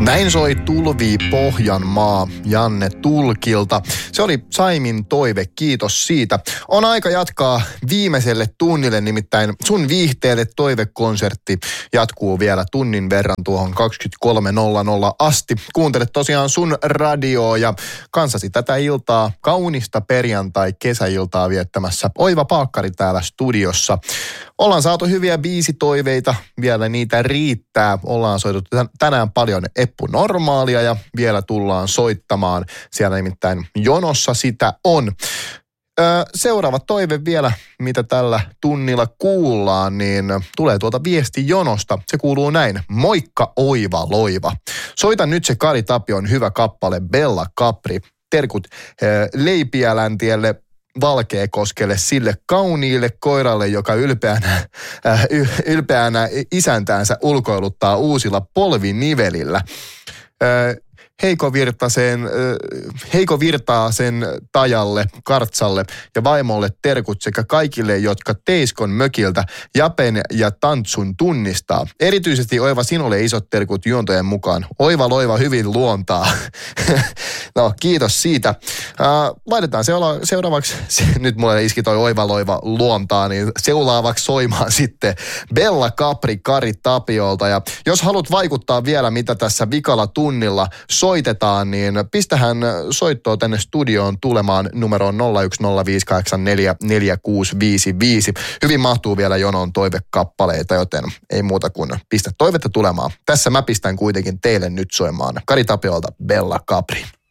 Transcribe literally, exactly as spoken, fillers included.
Näin soi Tulvii Pohjanmaa Janne Tulkilta. Se oli Saimin toive, kiitos siitä. On aika jatkaa viimeiselle tunnille, nimittäin sun viihteelle toivekonsertti jatkuu vielä tunnin verran tuohon kaksikymmentäkolme nolla nolla asti. Kuuntelet tosiaan sun radioa ja kanssasi tätä iltaa, kaunista perjantai-kesäiltaa viettämässä Oiva Paakkari täällä studiossa. Ollaan saatu hyviä biisitoiveita, vielä niitä riittää. Ollaan soitettu tänään paljon Eppu Normaalia ja vielä tullaan soittamaan. Siellä nimittäin jonossa sitä on. Öö, seuraava toive vielä, mitä tällä tunnilla kuullaan, niin tulee tuolta viesti jonosta. Se kuuluu näin. Moikka Oiva Loiva. Soita nyt se Kari Tapion hyvä kappale Bella Capri. Terkut öö, Leipiäläntielle, Valkeakoskelle, sille kauniille koiralle, joka ylpeänä, äh, ylpeänä isäntäänsä ulkoiluttaa uusilla polvinivelillä. Äh, Heikovirtaisen, äh, Heikovirtaisen Tajalle, Kartsalle ja vaimolle terkut sekä kaikille, jotka Teiskon mökiltä Japen ja Tantsun tunnistaa. Erityisesti Oiva sinulle isot terkut juontojen mukaan. Oiva Loiva hyvin luontaa. No, kiitos siitä. Uh, laitetaan seura- seuraavaksi, nyt mulle iski toi Oiva Loiva luontaa, niin seuraavaksi soimaan sitten Bella Capri Kari Tapiolta. Ja jos haluat vaikuttaa vielä, mitä tässä vikalla tunnilla soitetaan, niin pistähän soittoa tänne studioon tulemaan numeroon nolla yksi nolla viisi kahdeksan neljä neljä kuusi viisi viisi. Hyvin mahtuu vielä jonoon toivekappaleita, joten ei muuta kuin pistä toivetta tulemaan. Tässä mä pistän kuitenkin teille nyt soimaan Kari Tapiolta Bella Capri.